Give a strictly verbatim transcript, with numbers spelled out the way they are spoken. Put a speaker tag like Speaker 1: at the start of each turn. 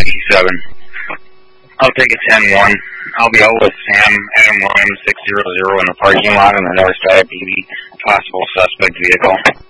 Speaker 1: eighty-seven. I'll take a ten one. I'll be out with Sam, Adam Williams, six zero zero in the parking lot on the north side of B B. Possible suspect vehicle.